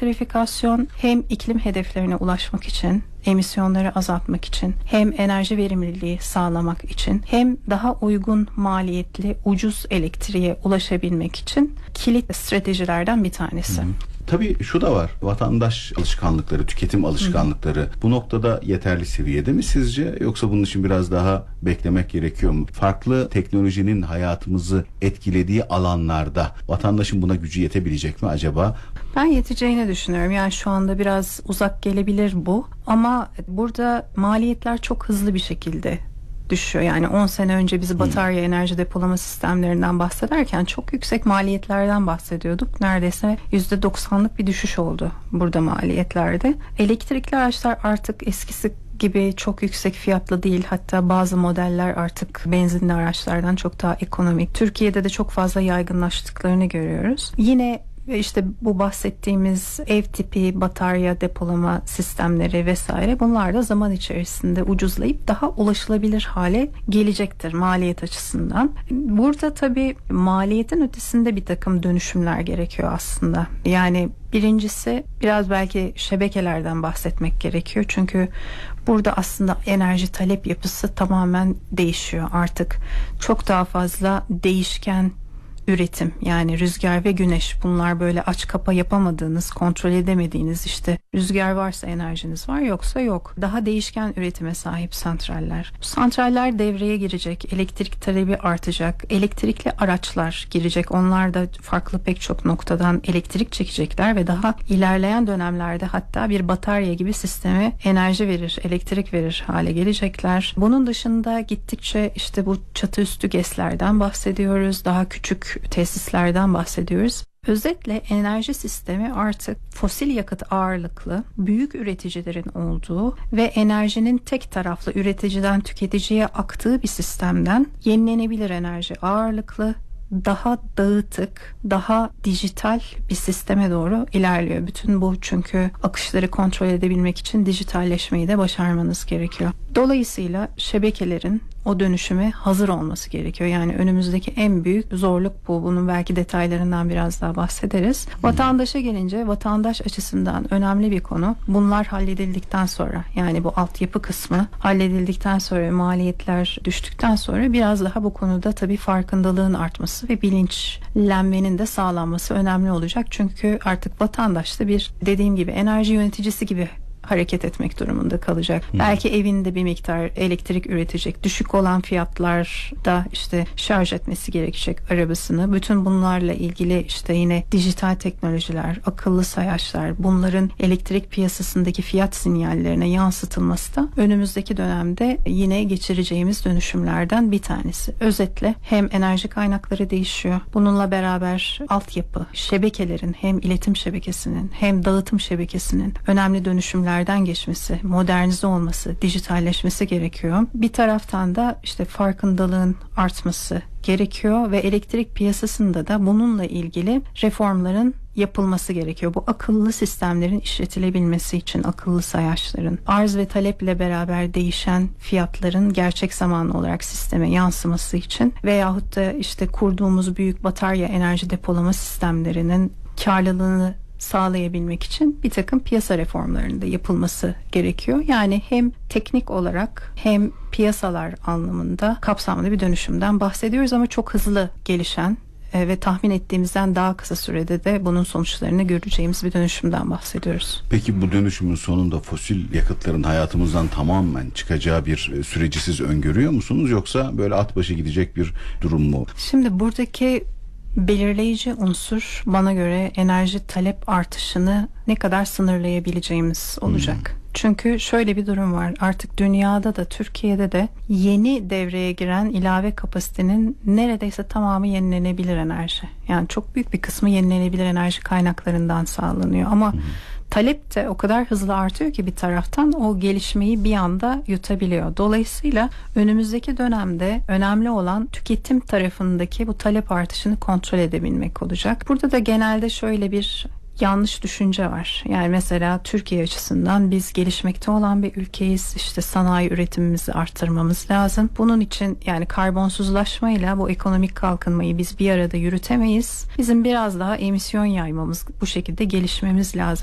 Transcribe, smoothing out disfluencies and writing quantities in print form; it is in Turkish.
elektrifikasyon hem iklim hedeflerine ulaşmak için, emisyonları azaltmak için, hem enerji verimliliği sağlamak için, hem daha uygun maliyetli, ucuz elektriğe ulaşabilmek için kilit stratejilerden bir tanesi. Tabii şu da var. Vatandaş alışkanlıkları, tüketim alışkanlıkları bu noktada yeterli seviyede mi sizce? Yoksa bunun için biraz daha beklemek gerekiyor mu? Farklı teknolojinin hayatımızı etkilediği alanlarda vatandaşın buna gücü yetebilecek mi acaba? Ben yeteceğini düşünüyorum. Yani şu anda biraz uzak gelebilir bu. Ama burada maliyetler çok hızlı bir şekilde düşüyor. Yani 10 sene önce biz batarya enerji depolama sistemlerinden bahsederken çok yüksek maliyetlerden bahsediyorduk. Neredeyse %90'lık bir düşüş oldu burada maliyetlerde. Elektrikli araçlar artık eskisi gibi çok yüksek fiyatlı değil. Hatta bazı modeller artık benzinli araçlardan çok daha ekonomik. Türkiye'de de çok fazla yaygınlaştıklarını görüyoruz. Yine işte bu bahsettiğimiz ev tipi batarya depolama sistemleri vesaire, bunlar da zaman içerisinde ucuzlayıp daha ulaşılabilir hale gelecektir maliyet açısından. Burada tabii maliyetin ötesinde bir takım dönüşümler gerekiyor aslında. Yani birincisi biraz belki şebekelerden bahsetmek gerekiyor. Çünkü burada aslında enerji talep yapısı tamamen değişiyor. Artık çok daha fazla değişken üretim, yani rüzgar ve güneş, bunlar böyle aç kapa yapamadığınız, kontrol edemediğiniz, işte rüzgar varsa enerjiniz var, yoksa yok. Daha değişken üretime sahip santraller. Bu santraller devreye girecek, elektrik talebi artacak, elektrikli araçlar girecek. Onlar da farklı pek çok noktadan elektrik çekecekler ve daha ilerleyen dönemlerde hatta bir batarya gibi sisteme enerji verir, elektrik verir hale gelecekler. Bunun dışında gittikçe işte bu çatı üstü GES'lerden bahsediyoruz. Daha küçük tesislerden bahsediyoruz. Özetle enerji sistemi artık fosil yakıt ağırlıklı, büyük üreticilerin olduğu ve enerjinin tek taraflı üreticiden tüketiciye aktığı bir sistemden yenilenebilir enerji ağırlıklı, daha dağıtık, daha dijital bir sisteme doğru ilerliyor. Bütün bu çünkü akışları kontrol edebilmek için dijitalleşmeyi de başarmanız gerekiyor. Dolayısıyla şebekelerin o dönüşüme hazır olması gerekiyor. Yani önümüzdeki en büyük zorluk bu. Bunun belki detaylarından biraz daha bahsederiz. Vatandaşa gelince, vatandaş açısından önemli bir konu. Bunlar halledildikten sonra, yani bu altyapı kısmı halledildikten sonra, maliyetler düştükten sonra biraz daha bu konuda tabii farkındalığın artması ve bilinçlenmenin de sağlanması önemli olacak. Çünkü artık vatandaş da bir, dediğim gibi, enerji yöneticisi gibi hareket etmek durumunda kalacak. Belki evinde bir miktar elektrik üretecek. Düşük olan fiyatlarda işte şarj etmesi gerekecek arabasını. Bütün bunlarla ilgili işte yine dijital teknolojiler, akıllı sayaçlar, bunların elektrik piyasasındaki fiyat sinyallerine yansıtılması da önümüzdeki dönemde yine geçireceğimiz dönüşümlerden bir tanesi. Özetle hem enerji kaynakları değişiyor. Bununla beraber altyapı, şebekelerin, hem iletim şebekesinin hem dağıtım şebekesinin önemli dönüşümler geçmesi, modernize olması, dijitalleşmesi gerekiyor. Bir taraftan da işte farkındalığın artması gerekiyor ve elektrik piyasasında da bununla ilgili reformların yapılması gerekiyor. Bu akıllı sistemlerin işletilebilmesi için, akıllı sayaçların, arz ve taleple beraber değişen fiyatların gerçek zamanlı olarak sisteme yansıması için veyahut da işte kurduğumuz büyük batarya enerji depolama sistemlerinin karlılığını sağlayabilmek için bir takım piyasa reformlarının da yapılması gerekiyor. Yani hem teknik olarak hem piyasalar anlamında kapsamlı bir dönüşümden bahsediyoruz ama çok hızlı gelişen ve tahmin ettiğimizden daha kısa sürede de bunun sonuçlarını göreceğimiz bir dönüşümden bahsediyoruz. Peki bu dönüşümün sonunda fosil yakıtların hayatımızdan tamamen çıkacağı bir süreci siz öngörüyor musunuz, yoksa böyle at başı gidecek bir durum mu? Şimdi buradaki belirleyici unsur bana göre enerji talep artışını ne kadar sınırlayabileceğimiz olacak. Çünkü şöyle bir durum var. Artık dünyada da Türkiye'de de yeni devreye giren ilave kapasitenin neredeyse tamamı yenilenebilir enerji. Yani çok büyük bir kısmı yenilenebilir enerji kaynaklarından sağlanıyor. Ama talep de o kadar hızlı artıyor ki bir taraftan o gelişmeyi bir anda yutabiliyor. Dolayısıyla önümüzdeki dönemde önemli olan tüketim tarafındaki bu talep artışını kontrol edebilmek olacak. Burada da genelde şöyle bir yanlış düşünce var. Yani mesela Türkiye açısından biz gelişmekte olan bir ülkeyiz. İşte sanayi üretimimizi arttırmamız lazım. Bunun için yani karbonsuzlaşmayla bu ekonomik kalkınmayı biz bir arada yürütemeyiz. Bizim biraz daha emisyon yaymamız, bu şekilde gelişmemiz lazım.